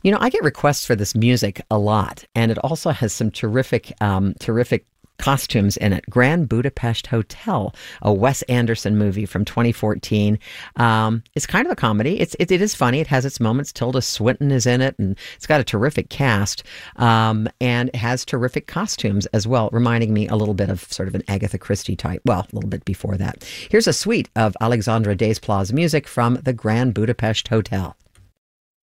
You know, I get requests for this music a lot, and it also has some terrific costumes in it. Grand Budapest Hotel, a Wes Anderson movie from 2014. It's kind of a comedy. It is funny. It has its moments. Tilda Swinton is in it, and it's got a terrific cast, and it has terrific costumes as well, reminding me a little bit of sort of an Agatha Christie type. Well, a little bit before that. Here's a suite of Alexandre Desplat's music from the Grand Budapest Hotel.